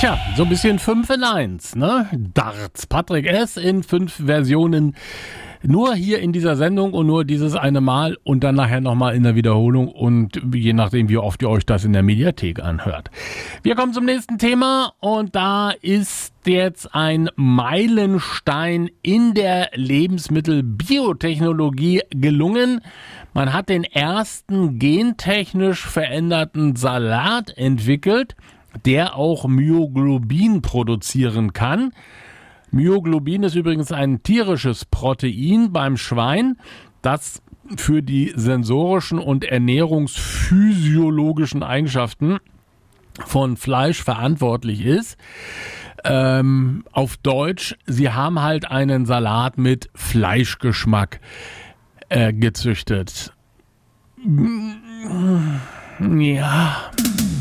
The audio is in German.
Tja, so ein bisschen 5 in 1, ne? Darts. Patrick S. in 5 Versionen. Nur hier in dieser Sendung und nur dieses eine Mal und dann nachher nochmal in der Wiederholung und je nachdem, wie oft ihr euch das in der Mediathek anhört. Wir kommen zum nächsten Thema und da ist jetzt ein Meilenstein in der Lebensmittelbiotechnologie gelungen. Man hat den ersten gentechnisch veränderten Salat entwickelt, der auch Myoglobin produzieren kann. Myoglobin ist übrigens ein tierisches Protein beim Schwein, das für die sensorischen und ernährungsphysiologischen Eigenschaften von Fleisch verantwortlich ist. Auf Deutsch, sie haben halt einen Salat mit Fleischgeschmack gezüchtet. Ja...